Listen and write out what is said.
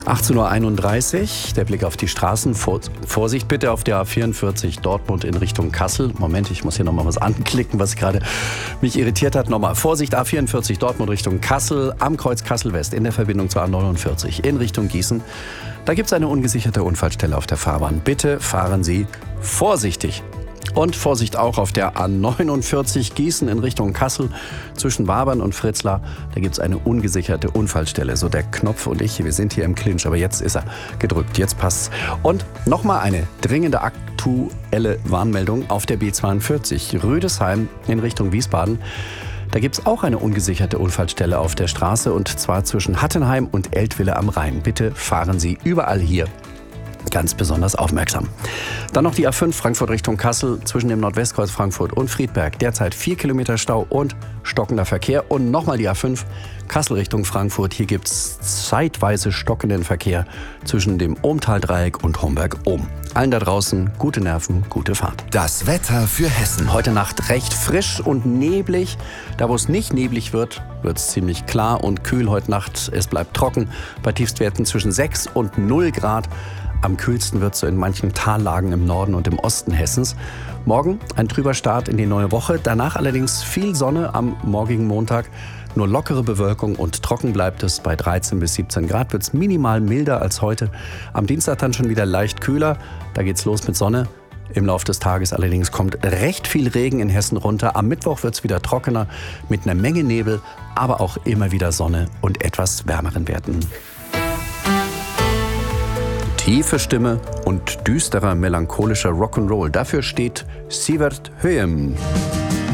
18:31 Uhr, der Blick auf die Straßen. Vorsicht bitte auf der A44 Dortmund in Richtung Kassel. Moment, ich muss hier nochmal was anklicken, was gerade mich irritiert hat. Nochmal, Vorsicht, A44 Dortmund Richtung Kassel, am Kreuz Kassel-West in der Verbindung zur A49 in Richtung Gießen. Da gibt es eine ungesicherte Unfallstelle auf der Fahrbahn. Bitte fahren Sie vorsichtig. Und Vorsicht auch auf der A49 Gießen in Richtung Kassel zwischen Wabern und Fritzlar. Da gibt es eine ungesicherte Unfallstelle. So der Knopf und ich, wir sind hier im Clinch, aber jetzt ist er gedrückt, jetzt passt's. Und nochmal eine dringende aktuelle Warnmeldung auf der B42 Rüdesheim in Richtung Wiesbaden. Da gibt es auch eine ungesicherte Unfallstelle auf der Straße und zwar zwischen Hattenheim und Eltville am Rhein. Bitte fahren Sie überall hier ganz besonders aufmerksam. Dann noch die A5 Frankfurt Richtung Kassel zwischen dem Nordwestkreuz Frankfurt und Friedberg. Derzeit 4 Kilometer Stau und stockender Verkehr. Und nochmal die A5 Kassel Richtung Frankfurt. Hier gibt es zeitweise stockenden Verkehr zwischen dem Ohmtal-Dreieck und Homberg-Ohm. Allen da draußen gute Nerven, gute Fahrt. Das Wetter für Hessen. Heute Nacht recht frisch und neblig. Da wo es nicht neblig wird, wird es ziemlich klar und kühl heute Nacht. Es bleibt trocken bei Tiefstwerten zwischen 6 und 0 Grad. Am kühlsten wird es so in manchen Tallagen im Norden und im Osten Hessens. Morgen ein trüber Start in die neue Woche. Danach allerdings viel Sonne am morgigen Montag. Nur lockere Bewölkung und trocken bleibt es. Bei 13 bis 17 Grad wird es minimal milder als heute. Am Dienstag dann schon wieder leicht kühler. Da geht's los mit Sonne. Im Laufe des Tages allerdings kommt recht viel Regen in Hessen runter. Am Mittwoch wird es wieder trockener mit einer Menge Nebel, aber auch immer wieder Sonne und etwas wärmeren Werten. Tiefe Stimme und düsterer, melancholischer Rock'n'Roll. Dafür steht Sievert Høyem.